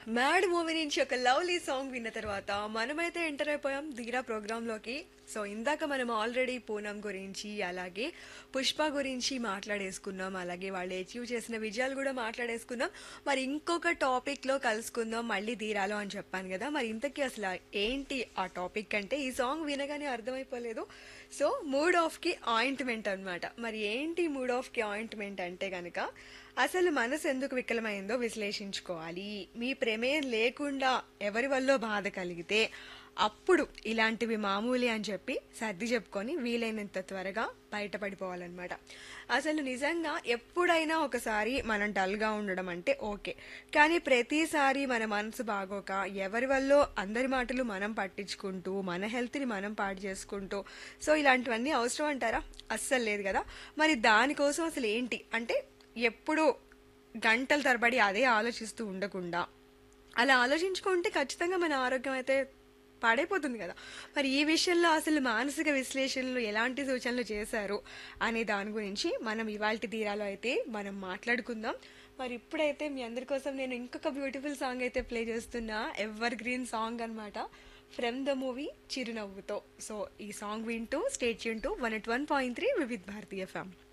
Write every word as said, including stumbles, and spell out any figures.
Mad movie నుంచి ఒక lovely song విన్న తర్వాత మనమైతే ఎంటర్ అయిపోయాం ధీరా ప్రోగ్రాంలోకి. సో ఇందాక మనం ఆల్రెడీ పూనం గురించి అలాగే పుష్ప గురించి మాట్లాడేసుకున్నాం, అలాగే వాళ్ళు అచీవ్ చేసిన విజయాలు కూడా మాట్లాడేసుకున్నాం. మరి ఇంకొక టాపిక్ లో కలుసుకుందాం మళ్ళీ ధీరాలో అని చెప్పాను కదా. మరి ఇంతకీ అసలు ఏంటి ఆ టాపిక్ అంటే ఈ సాంగ్ వినగానే అర్థమైపోలేదు. సో మూడ్ ఆఫ్ కి ఆయింట్మెంట్ అన్నమాట. మరి ఏంటి మూడ్ ఆఫ్ కి ఆయింట్మెంట్ అంటే గనక అసలు మనసు ఎందుకు వికలమైందో విశ్లేషించుకోవాలి. మీ ప్రమేయం లేకుండా ఎవరి వల్ల బాధ కలిగితే అప్పుడు ఇలాంటివి మామూలే అని చెప్పి సర్ది చెప్పుకొని వీలైనంత త్వరగా బయటపడిపోవాలన్నమాట. అసలు నిజంగా ఎప్పుడైనా ఒకసారి మనం డల్గా ఉండడం అంటే ఓకే, కానీ ప్రతిసారి మన మనసు బాగోక ఎవరి వల్ల అందరి మాటలు మనం పట్టించుకుంటూ మన హెల్త్ని మనం పాడు చేసుకుంటూ సో ఇలాంటివన్నీ అవసరం అంటారా? అస్సలు లేదు కదా. మరి దానికోసం అసలు ఏంటి అంటే ఎప్పుడూ గంటల తరబడి అదే ఆలోచిస్తూ ఉండకుండా అలా ఆలోచించుకుంటే ఖచ్చితంగా మన ఆరోగ్యం అయితే పాడైపోతుంది కదా. మరి ఈ విషయంలో అసలు మానసిక విశ్లేషణలు ఎలాంటి సూచనలు చేశారు అనే దాని గురించి మనం ఇవాల్టి తీరాలో అయితే మనం మాట్లాడుకుందాం. మరి ఇప్పుడైతే మీ అందరి కోసం నేను ఇంకొక బ్యూటిఫుల్ సాంగ్ అయితే ప్లే చేస్తున్నా, ఎవర్ గ్రీన్ సాంగ్ అన్నమాట, ఫ్రమ్ ద మూవీ చిరునవ్వుతో. సో ఈ సాంగ్ వింటూ state Yoon to one at one point three Vividh Bharatiya FM.